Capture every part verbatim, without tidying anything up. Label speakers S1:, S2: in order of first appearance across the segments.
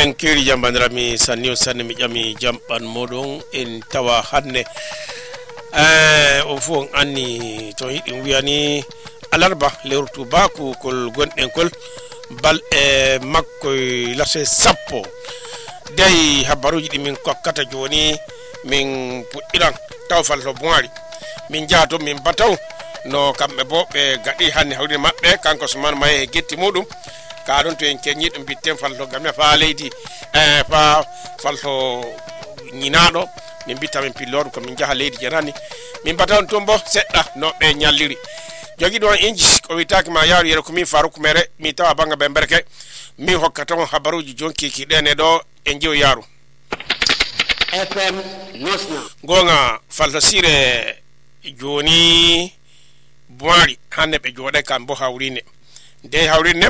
S1: en kiri jambandrami sanni sanni mi jami jamban modon en tawa hanne eh o fu anni to yidi wiyani alarba lewru baku kol gonden kol bal e makko lase sappo dai habaruji di min kokkata joni min puddiran tawfal to boari min jaato min bataw no kambe bo be gadi hanne hawde mabbe kanko suman may getti mudum ka don to en kenyi dum bitten falto gamna fa leydi eh fa falto nyinaado min bitta min pilloru ko min jaha leydi janani min bataw tombo sedda no be nyalliri jogi do inji ko witaki ma yaaru yere ko min faru ko mere mi tawa banga be berke mi hokkata on habaruji jonki ki dene do en jew yaaru
S2: F M Nosna
S1: gonga falto sire joni boari hanne be jode kan bo hawrine de hawrine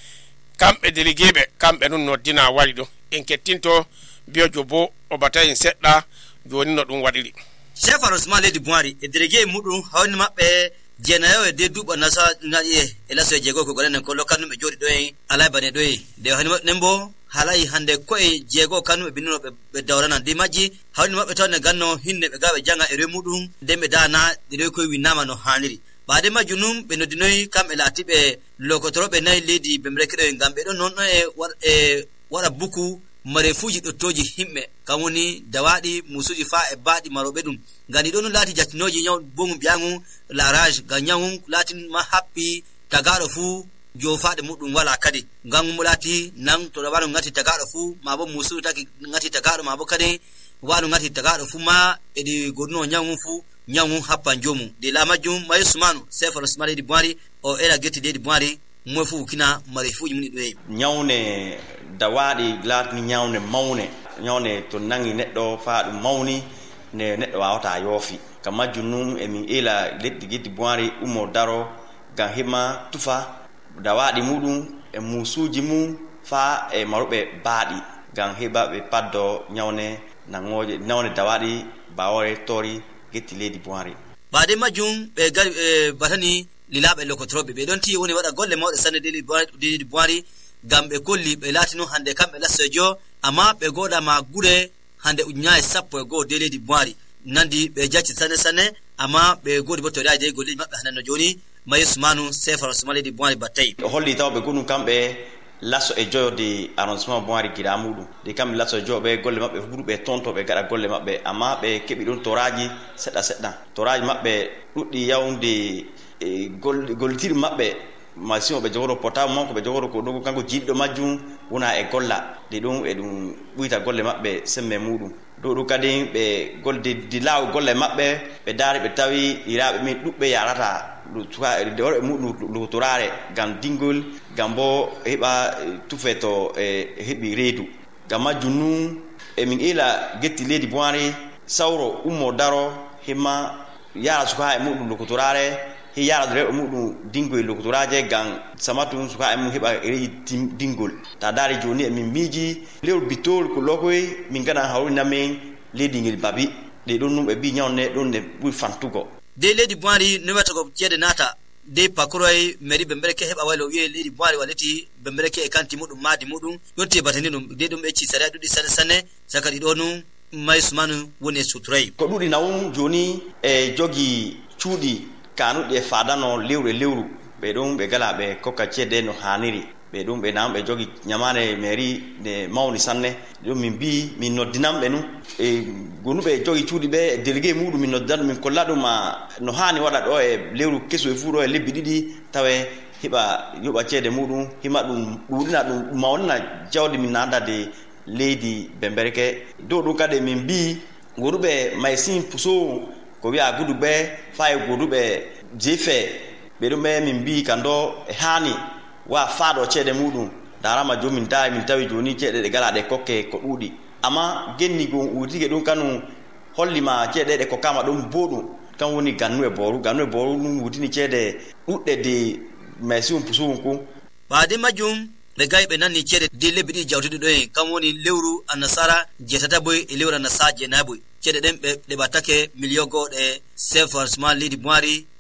S1: kambe delegebe kambe non noddina wari do en kettinto biojo bo o batay sedda joni no dum wadiri
S3: chef arrondissement leydi boari e délégué mudum hawni mabbe jenayo e de duba nasa ngadi e laso jego ko gonen ko lokanu be jodi do en alay bane do e de hawni nembo halay hande ko e jego kanu be binno be dawrana di maji hawni mabbe ton ganno hinne be gabe janga e remudum de be dana de ko winama no haniri baade majunum be nodinoy kam e latibe lokotorobe nay leydi be mrekede ngambe do non e war e wara buku marefuji do toji himme kamuni dawadi musuji fa e baadi marobe dum ngani do no lati jatinoji nyaw bomu biangu la rage ganyangu latin ma happy tagaro fu jo faade mudum wala kadi ngam lati nan to dabano ngati tagaro fu mabo musu taki ngati tagaro mabo kadi wanu ngati tagaro fu ma edi godno nyangu fu nyangu hapa njomu de la majum mayusmanu sefa smari di boari o era geti de di boari mofu kina marefuji muni do
S4: nyawne dawadi glat ni nyawne mawne nyawne to nangi neddo faadu mawni ne neddo wawata yofi kama junum e min ela leddi geti boari umo daro ga hima tufa dawadi mudum e musuji mu fa e marobe baadi gan heba be paddo nyawne nangoje nyawne dawadi bawore tori getti leydi boari baade
S3: majum be gari e batani lilabe lokotrobe be don ti woni wada golle mawde sanne de leydi boari gambe kolli be latino hande kambe la sejo ama be goda ma gure hande unya e sappo e go de leydi boari nandi be jacci sanne sanne ama be godi boto daaje golli mabbe hanano joni mayusmanu sefa somali di boari batay
S4: holli taw be gonu kambe lasso e joyo di arrondissement boari gida mudu de kam lasso joyo be golle mabbe fu be tonto be gada golle mabbe ama be kebi don toraji sedda sedda toraji mabbe duddi yawnde e gol goltir mabbe masimo be jogoro portable mon ko be jogoro ko dogo kanko jiddo majjum wona e golla de dum e dum buita golle mabbe semme mudum do do kadi be golde di law golle mabbe be daari be tawi irabe min dubbe yarata lu tuwa de wor mudum lu turare gam dingol gambo heba tufeto e hebi redu gama junnu e min ila getti leydi boari sawro ummo daro hima yara suka e mudum lu turare hi yara dre mudum dingol lu turaje gam samatu suka e mu heba reji dingol ta daari joni e min miji lew bitol ko lokoy min gana hawna men leydi ngel babi de don num e bi nyawne don de bu fantugo
S3: de leydi boari no wata ko cede nata de pakroy meri bembereke heba walo wi leydi boari waleti bembereke e kanti mudum madi mudum yotte batani dum de dum e ci sare dudi sane sane sakadi do nu maysmanu woni sutray
S4: ko dudi nawum joni e jogi cuudi kanu de fadano lewre lewru be dum be gala be kokka cede no haniri be dum be nam be jogi nyamane meri de mawni sanne dum min bi min noddinam be nu e gonube jogi cuudi be délégué mudum min noddan min kollado ma no hani wada do e lewru keso e fuuro e lebbi didi tawe hiba yoba cede mudum hima dum dudina dum mawna jawdi min nanda de leydi bembereke do do kade min bi gonube maysin puso ko wi'a gudube fay gudube jefe be dum be min bi kando e hani wa faado cede mudum darama jomin dai min tawi joni cede de gala de kokke ko dudi ama genni go utige dum kanu hollima cede de ko kama dum bodum kan woni gannu e boru gannu e boru dum wutini cede dudde de mesium pusum ko
S3: baade majum be gaybe nanni cede de lebidi jawtude do en kan woni lewru anasara jetata boy e lewru anasaje naboy cede dem be de batake miliogo de sefa small lady boari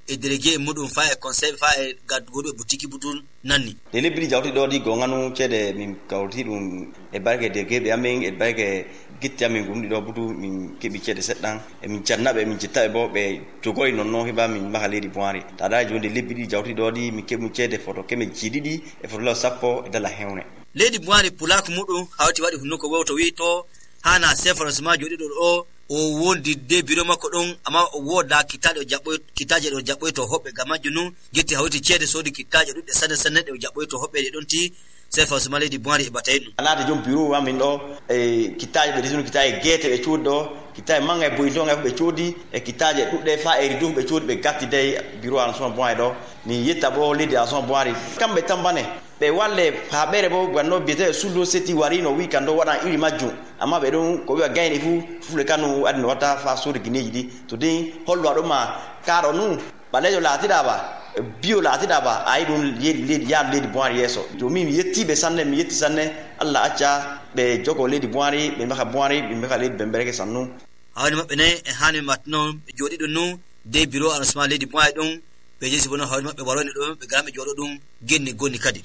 S3: e délégué muɗum fa e conseil fa e gaddugoɗo e boutique butun nanni
S4: de lebbi jawti ɗo ɗi gonganu ceede min kawti ɗum e barke délégué amin e barke gitti amin gumɗi ɗo butu min keɓi ceede seɗɗan emin cannaɓe min cittaɓe bo ɓe jogoyi nonno heɓa min maha leydi boiri taɗa jonde lebbi ɗi jawti ɗo ɗi min keɓum ceede photo kemen ciiɗiɗi e photo law sappo e dala hewne
S3: leydi boiri pulaku muɗum hawti waɗi hunnuko wewto wi to hana séfrancement joɗiɗo ɗo o wondi de bureau makko ɗon amma o woda kitaje o jaɓɓoy kitaje ɗo jaɓɓoy to hoɓɓe gam majju nu getti hawti ceede soodi kitaje ɗuɗɗe sanne sanne ɗe o jaɓɓoy to hoɓɓe ɗe ɗon ti séfrancement leydi boiri e batayi ɗum alade
S4: joom bureau amin ɗo e kitaje ɓe desunu kitaje gueete ɓe coodi ɗo kitaje manga e boytonga ɓe coodi e kitaje ɗuɗɗe fa e ridu ɓe coodi ɓe gatti de bureau arrondissement boiri ɗo mi yetta bo leydi arrondissement boiri kamɓe tambane ɓe walle haɓere bo ganno biyete sullo setti wari no wi kan ɗo waɗan iri majjum amma ɓe ɗum ko wiwa gayni fuu fufle kanu adi no watta fa sode guineji ɗi to din hollo ɗum ma kaɗo nu ɓalejo laatiɗaɓa bio laatiɗaɓa ayi ɗum leydi yaadu leydi boiri yesso jomin mi yettiɓe sanne mi yetti sanne allah acca ɓe jogo leydi boiri ɓe mbaka boiri ɓe mbaka leydi bembereke sannu
S3: hawni maɓɓe nayi e hani matno ɓe jooɗi ɗum nu de bureau arrondissement leydi boiri ɗum ɓe jesi bono hawni maɓɓe waroni ɗum ɓe garaɓe jooɗo ɗum genni gonni kadi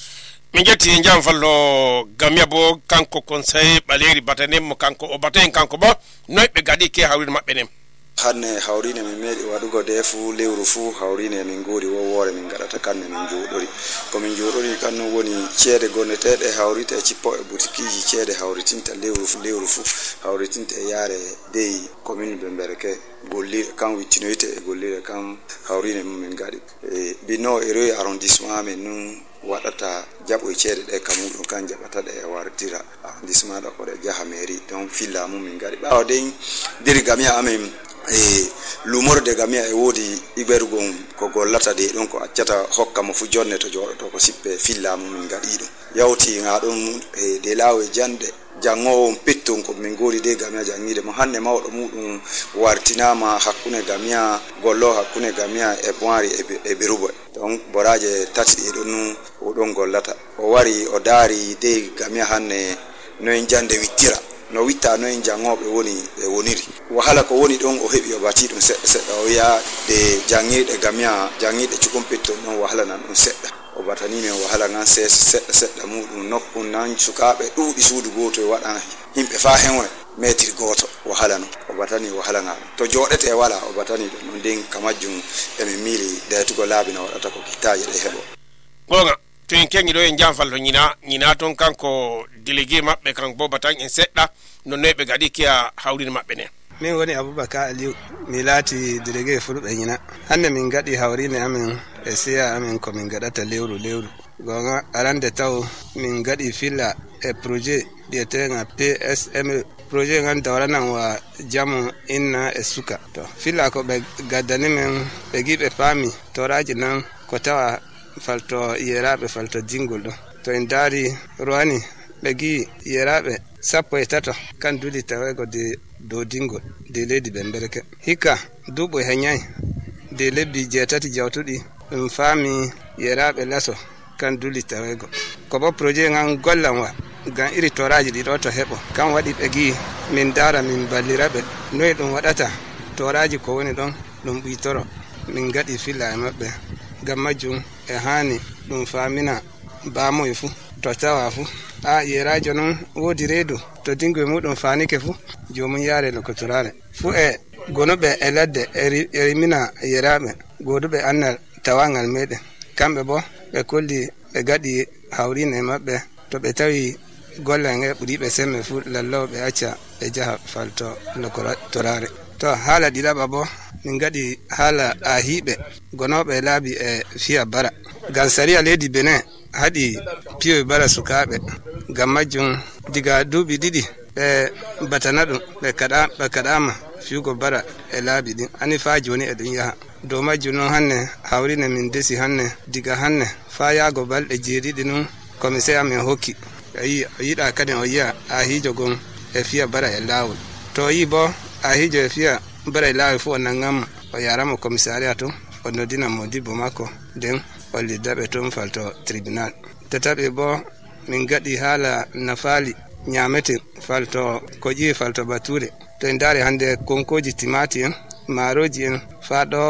S1: min jetti jam fallo gamya bo kanko conseil ɓaleri batanen mo kanko o bataen kanko bo noy ɓe gaɗi ke hawride maɓɓe nen
S5: hanne hawrine min meeɗi waɗugo de fuu lewru fuu hawrine min guuri wowore min gaɗata kanne min jooɗori komin jooɗori kannum woni ceede gonneteɗe hawrite cippo e boutikiji ceede hawritinta lewru fu lewru fuu hawritinta e yaare dey commune Bembereke gollire kan wittinoyte e gollire kan hawrine mum min gaɗi e bino e rewi arrondissement men nun waɗata jaɓo e ceede ɗe kamuɗum kan jaɓata ɗe e wartira arrondissement ɗo koɗe jaha mairie donc filla mum min gaɗi ɓawa den diri gamiya amen e lumorde gamiya e woodi iɓergon ko gollata de ɗon ko accata hokka mo fu jonne to jooɗoto ko sippe filla mum min gaɗi ɗum yawti nga ɗum e de laawe jande jangowo petton ko min gori de gamiya jangide mo hanne mawɗo muɗum wartinama hakkunde gamiya gollo hakkunde gamiya e boiri e berubo donc boraje tati ɗi ɗon nu o ɗon gollata o wari o daari de gamiya hanne noyen jande wittira no witta noyen jangoɓe woni e woniri wahala ko woni ɗon o heɓi o bati ɗum seɗɗa seɗɗa o wiya de jangirɗe gamiya jangirɗe cukum petton ɗon wahala nan ɗum seɗɗa o batani men wahala ngan seeɗa seɗɗa muɗum nokku nan sukaɓe ɗuuɗi suudu goto e waɗa himɓe fa henwe metri goto wahala no o batani wahala ngal to jooɗete wala o batani ɗum ɗon nden ka majjum emin miili daytugo laabi no waɗata ko kittaje ɗe heɓo
S1: gonga to en kengi ɗo en janfalto ñina ñina toon kanko délégué maɓɓe kanko bo batan en seɗɗa nonnoy ɓe gaɗi kiya hawride maɓɓe nen
S6: min woni aboubacar aliou mi laati délégué fulɓe ñina hande min gaɗi hawrine amin e siya amin komin gaɗata lewru lewru gonga arande taw min gaɗi filla e projet ɓiyetenga P S M E projet ngan dawranan wa jamu inna e suka to filla ko ɓe gaddani min ɓe giɓe paami toraji nan ko tawa falto yeraɓe falto dingol ɗo to en daari rowani ɓe gi yeraɓe sappo e tato kan duuɗi tawego de dow dingol de leydi Bembereke hikka duuɓo heñayi de lebbi jeetati jawtuɗi ɗum faami yeraɓe laso kan duuli tawego ko bo projet ngan gollan wa gan iri toraji ɗiɗo to heɓo kan waɗi ɓe gi min dara min balliraɓe noyi ɗum waɗata toraji ko woni ɗon ɗum ɓuytoro min gaɗi filla e maɓɓe gam majjum e hani ɗum famina bamoye fuu to tawa fuu a yerajo noon woodi reedu to dingoye muɗum fanike fuu jomum yaare lokotorare fuu e gonuɓe e ladde e rimina yeraɓe goduɓe annal tawangal meɗen kamɓe bo ɓe kolli ɓe gaɗi hawrine maɓɓe to ɓe tawi gollen e ɓuriɓe sembe fuu lallaw ɓe acca ɓe jaha falto lokotorare to haala ɗiɗaɓa bo min gaɗi haala a hiiɓe gonoɓe laabi e fiya bara gam sariya leydi Benin haɗi piyoye bara sukaɓe gam majjum diga duuɓi ɗiɗi ɓe batana ɗum ɓe kaɗa ɓe kaɗama fiyugo bara e laabi ɗin ani fa joni eɗum yaha dow majjum noon hanne hawrine min desi hanne diga hanne fa yaago balɗe jeeɗiɗi nun commissaire amin hokki ayi o yiɗa kadi o yiya a hiijo gon e fiya bara e laawol to o yi bo a hiijo e fiya bara e laawol fuu o nangamma o yaramo commissariat to o noddina modibbo makko nden o liddaɓe toon falto tribunal tataɓe bo min gaɗi haala nafaali ñamete falto ko ƴiwi falto bature to en daari hande konkoji timati en maaroji en fa ɗo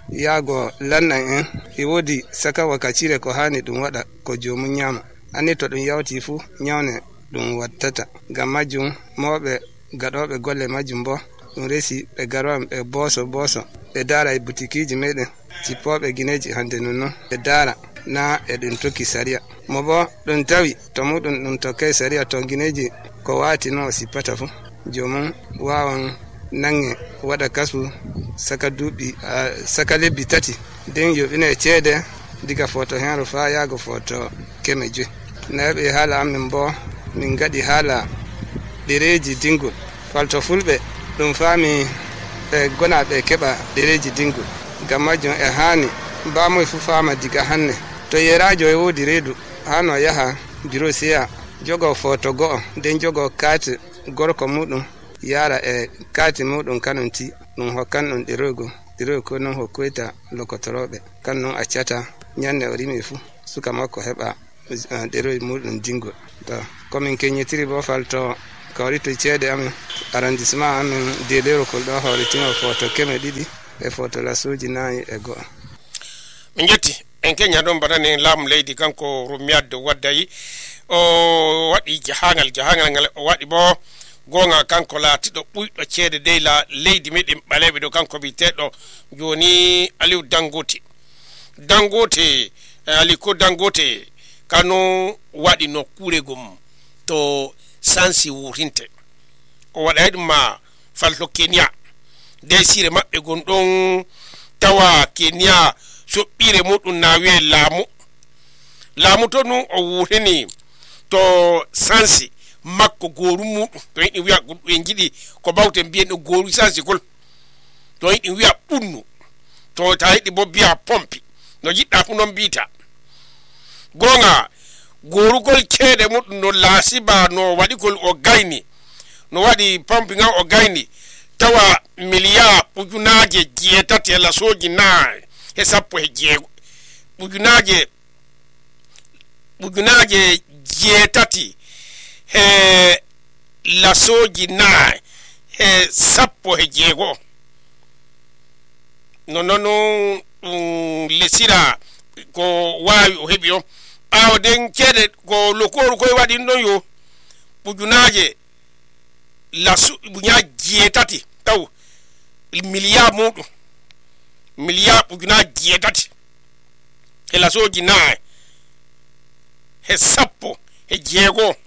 S6: yago lannan en e wodi saka wakacire ko hani dum wada ko joomu nyama ani to dum yawti fu nyawne dum wattata gam majum mobe gadobe golle majum bo dum resi be garam be boso boso be dara e butikiji meden cipobe gineji hande nonno be dara na e dum tokki saria mo bo dum tawi to mudum dum tokke saria to gineji ko wati no sipata fu jomum wawan nange wada kasu saka dubi uh, saka lebbi tati den yo ina cede diga foto hen fa yago foto kemeje na be hala amin bo min gadi hala dereji dingol falto fulbe dum fami e gona be keba dereji dingol gamajo e hani ba mo fu fama diga hanne to yerajo e wodi redu hano yaha biro sia jogo foto go den jogo kati gorko mudum yara e kati mudum kanunti dum hokkan on derogo deroko non hokweta lokotorobe kannon acata nyanne orimi fu suka makko heba uh, deroy mudum dingol to komin kenyetiri bo falto kawrito cede am arrondissement am de lero ko do hawritino foto keme didi e foto la suji nayi e go
S1: min jetti en kenya don badane lam leydi kanko rumiyadde waddayi o wadi jahangal jahangal ngal o wadi bo gonga kanko laatido buydo cede dey la leydi medin balebe do kanko bi teddo joni Aliou Dangote Dangote Aliko Dangote kanu wadi no kuregum to sansi wurinte o wada ma falto Kenya de sire mabbe gondon tawa Kenya so bire mudun nawe lamu lamu to nu o wurini to sansi makko goru mudum to en wi'a en jidi ko bawte biyen do goru sansi kol to en wi'a bunnu to taydi bo bi'a pompi no jidda fu non biita gonga goru gol cede mudum no lasiba no wadi gol o gayni no wadi pompi nga o gayni tawa miliya ujunaje jeetati la soji na e sappo e jeego ujunaje ujunaje jeetati he la soji na he sappo e jeego no no no um, lesira ko wawi o hebio aw den cede ko lokoru koy wadi non yo ujunaje la su bunya jeetati taw miliya mudu miliya buguna jeetati e la soji na he sappo e jeego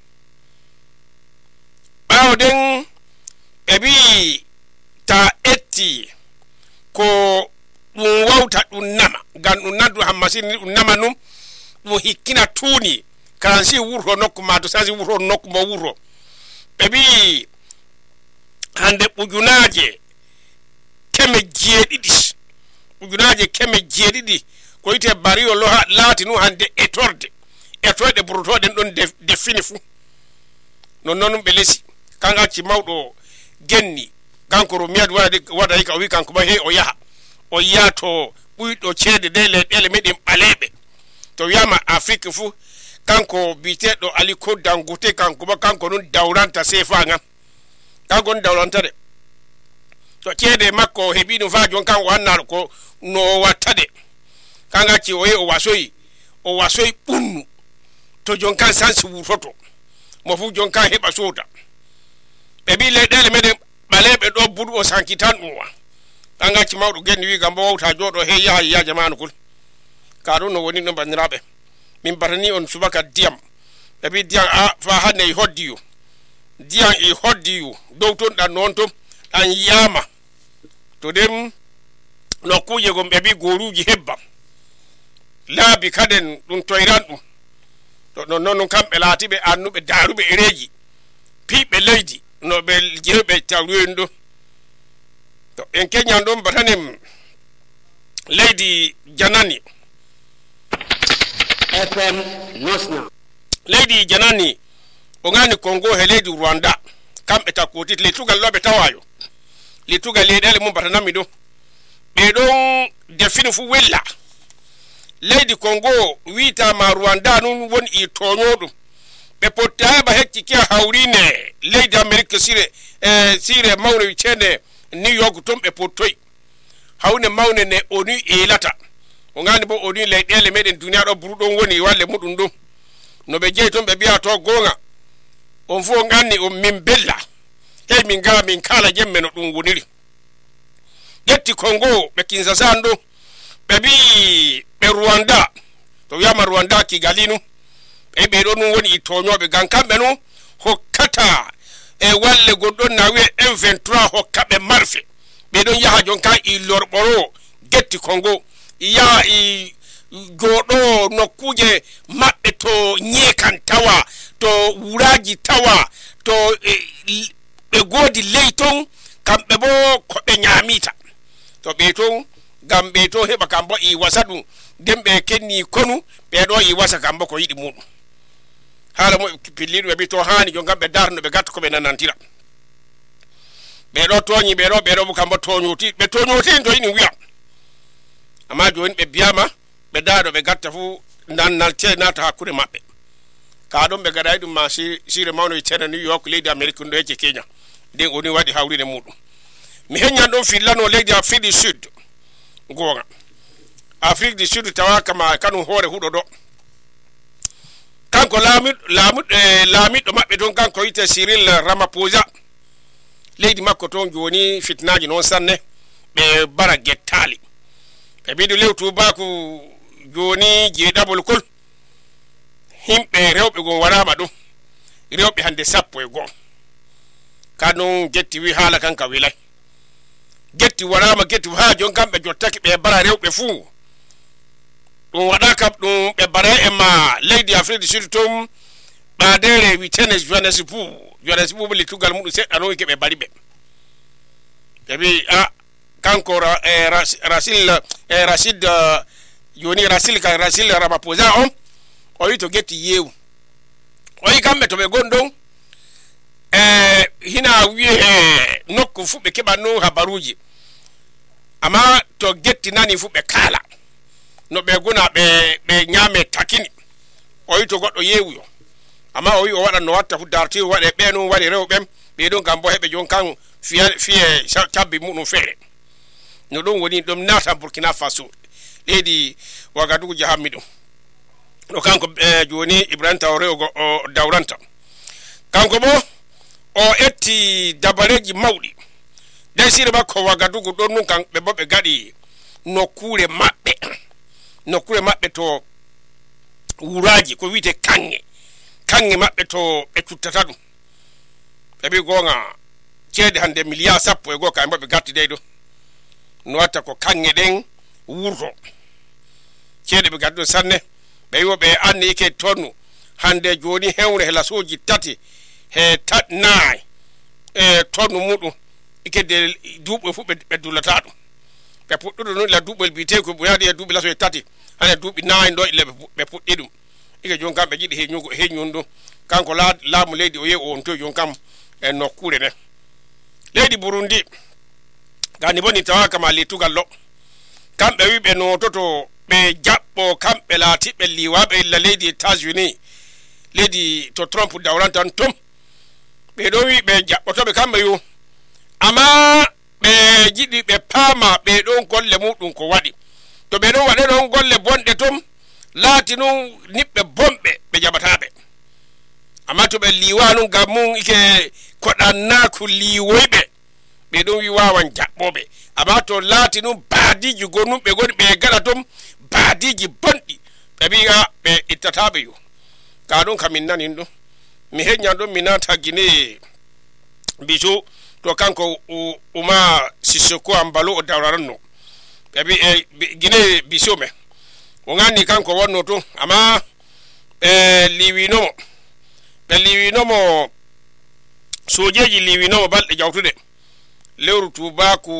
S1: bawden ebi ta etti ko dum wawta dum nama gan dum nadu hammasini dum nama num dum hikkina tuni kansi wurro nokku ma to sansi wurro nokku mo wurro ebi hande bujunaje keme jeedidi bujunaje keme jeedidi ko ite bariyo lo laati nu hande etorde etorde brutoden don defini fu non non be lesi kanga ci mawdo genni kanko ro miad wadi wada ka wi kanko ba he o yaha o yato buydo cede dele dele medin balebe to yama afrique fu kanko bitedo Aliko Dangote kanko ba kanko non dawranta sefa nga kanko dawranta de to cede makko hebi no fa jon kan wannar ko no watade kanga ci o e o wasoyi o wasoyi bunnu to jon kan sansi wuroto mo fu jon kan heba sota be bi le dele meden balebe do budu o sankitan uwa kanga ci mawdu genni wi gambo wawta jodo he ya ya jamanu kul kadu no woni no bandirabe min barani on subaka diam be bi diam a fa hanne hoddiyo diam e hoddiyo dow ton dan non to dan yama to dem no kuje gombe bi goruji hebba laabi kaden dum toyran dum to non non kambe laatibe annube darube ereji pibe leydi no be jebe tawrendo to en Kenya ndon batanem lady Janani
S2: F M Nosna
S1: lady Janani o ngani Congo he lady Rwanda kambe takoti le tugal lobe tawayo le tugal le dele mum batanami do be don defini fu wella lady Congo wita ma Rwanda nun won i tonyodo be potaba hekki ke hawrine leydi America sire eh sire mawre chene New York tom be potoy hawne mawne ne oni elata o ngani bo oni leyɗele meɗen duniya ɗo buruɗon woni walle muɗum ɗum no ɓe jeyi toon ɓe mbiya to gonga on fu on anni on min bella hey min ga min kala jemme no ɗum woniri ƴetti Congo ɓe Kinshasa ɗo ɓe bi ɓe Rwanda to wiyama Rwanda Kigali nu ɓe ɓe ɗo nun woni toñoɓe gam kamɓe nu hokkata e walle goɗɗon na wiye M vingt-trois hokkaɓe marfe ɓe ɗon yaha jonka i lorɓoro getti Congo iya i goɗo nokkuje maɓɓe to ñeekan tawa to wuraji tawa to ɓe godi ley ton kamɓe bo ko ɓe ñamita to ɓe ton gam ɓe to heɓa kam bo i wasa ɗum nden ɓe kenni konu ɓe ɗo i wasa kam bo ko yiɗi muɗum haala mo pilliɗo ɓe bi to hani jo gam ɓe darno ɓe gatta ko ɓe nanantira ɓe ɗo toñi ɓe ɗo ɓe ɗo bo kam bo toñoti ɓe toñoti to yiɗi wiya amma joni ɓe biyama ɓe daɗo ɓe gatta fu nannalte nata hakkude maɓɓe ka ɗon ɓe gaɗayi ɗum ma sire mawno e cena New York leydi Amérique ɗo yecce Kenya nden oni waɗi hawride muɗum mi heññan ɗon fillano leydi Afrique du Sud gonga Afrique du Sud tawa kama kanu hoore huɗo ɗo kanko laamiɗo laamiɗo laamiɗo maɓɓe ɗon kanko yite Cyril Ramaphosa leydi makko toon joni fitnaji noon sanne ɓe bara gettali ɓe mbiɗo lewtu baku joni jeeɗaɓol kol himɓe rewɓe gon warama ɗum rewɓe hande sappo e goo kanon getti wi haala kanka wilay getti warama getti ha jon kamɓe jottaki ɓe bara rewɓe fuu ɗum waɗa kam ɗum ɓe bara e ma leydi Afrique du Sud tom ɓadere witene Johannesburg Johannesburg littugal muɗum seɗɗa noon keɓe bari ɓe ɓe wi a kanko Rasil Rachid joni Rasil ka Rasil Ramaphosa on o wi to getti yewu o yi kamɓe to ɓe gonɗon e hina wiye nokku fu ɓe keɓanno habaruji amma to getti nani fu ɓe kala no ɓe gona ɓe ɓe ñaame takini o wi to goɗɗo yewuyo amma o wi o waɗan no watta fu darti o waɗe ɓe nun waɗi rewɓem ɓe ɗon gam bo heɓe jon kan fiye fiye tabbi muɗum feere no ɗum woni ɗum nata Burkina Faso leydi Wagadugu jahammi ɗum ɗo kanko joni Ibrahim Traoré o dawranta kanko bo o etti dabareji mawɗi nden sire makko Wagadugu ɗon nun kamɓe bo ɓe gaɗi nokkure maɓɓe nokkure maɓɓe to wuraji ko wiyete kanŋe kanŋe maɓɓe to ɓe tuttata ɗum ɓe ɓi gonga ceede hande milliard sappo e goo kamɓe bo ɓe gatti dey ɗo no watta ko kanŋe ɗen wurto ceede ɓe gatti ɗum sanne ɓe wiwo ɓe anni ike tonnu hande joni hewre he lasuji tati he tat nayi e tonnu muɗum ike de duuɓe fu ɓe dullata ɗum ɓe puɗɗuɗo noon ila duuɓol biyete ko ɓoyade e duuɓi laso e tati hane duuɓi nayi ɗo ille ɓe puɗɗi ɗum ike jon kam ɓe jiɗi heñugo heñun ɗum kanko laamu leydi o yehi on to jon kam e nokkure nden leydi Burundi gani boni tawa kama littugal ɗo kamɓe wiɓe nototo ɓe jaɓɓo kamɓe laatiɓe liwaɓe illa leydi États-Unis leydi to Trump dawrantan tom ɓe ɗo wi ɓe jaɓɓotoɓe kamɓe yo amma ɓe jiɗi ɓe paama ɓe ɗon golle muɗum ko waɗi to ɓe ɗon waɗe ɗon golle bonɗe tom laati nun niɓɓe bonɓe ɓe jaɓataɓe amma to ɓe liwa nun gam mum ike koɗannaku liwoyɓe ɓe ɗon wi wawan jaɓɓoɓe amma to laati nun baadiji gonum ɓe goni ɓe gaɗa tom baadiji bonɗi ɓe mbiya ɓe ittataɓe yo ka ɗum kamin nanin ɗum mi heññan ɗum mi nata Guinée Bissau to kanko Uma Sissoko Embalo o dawraranno ɓe mbi e Guinée Bissau me o ganni kanko wonno to amma ɓe liwinomo ɓe liwinomo sojeji liwinomo balɗe jawtude lewru tubaku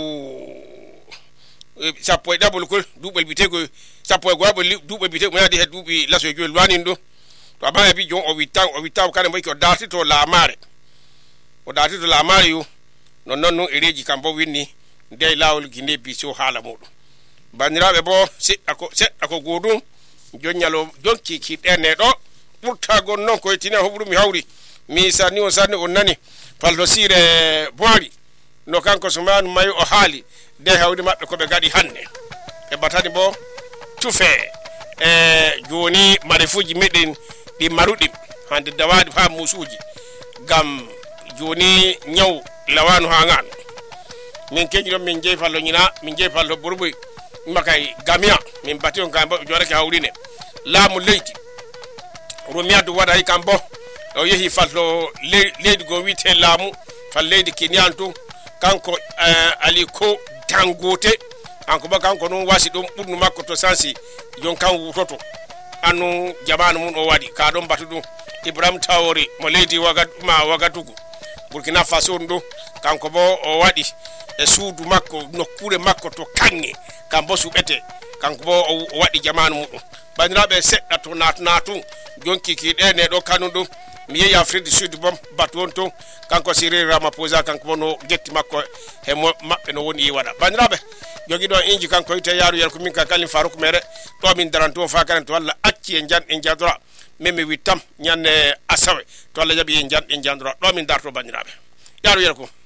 S1: sappo e ɗaɓol kol duuɓol bitego sappo e goaɓol duuɓol bitego mo yaadi he duuɓi laso e joyi lwanin ɗo to amma e bi jon o witta o witta kane mboy ko darti to laamare o darti to laamare yo non non non ereji kam bo winni ndey lawol Guinée Bissau haala muɗum bandiraɓe bo seɗɗa ko seɗɗa ko godum jonnyalo jonki kiɗene ɗo ɓurta gon noon koye tine hoɓrumi hawri mi sanni on sanni on nani falto sire boari no kanko Soumane Mayo o haali de hawdi mabbe ko be gadi hande e batani bo tufe e joni marefuji medin di marudi hande dawadi fa musuji gam joni nyaw lawanu hangan min keji do min jeyfallo nyina min jeyfallo burbuy makay gamia min bation kan bo jore ka hawrine laamu leyti romiya du wada kambo o yehi fallo leydi go wite laamu fal leydi kinyantu kanko uh, aliko dangote kanko ba kanko non wasi dum budnu makko to sansi jon kan wutoto anu jamanu mun o wadi ka don batudu Ibrahim Traoré mo leydi wagadu ma wagadugo Burkina Faso ndo kanko bo o wadi e suudu makko nokkure makko to kange kambo subete kanko bo o wadi jamanu mudum bandirabe sedda to nat natu jonki ki dene do kanudum mi yeya Afrique du Sud bom baton to kanko Cyril Ramaphosa kanko no getti makko he mabbe no woni wada bandirabe jogi do inji kanko ite yaru yar ko min ka kalin Farouk mere to min daranto fa kan to walla acci en jan en jadra meme witam nyanne asawe to alla jabi en jan en jandra do min darto bandirabe yaru yar ko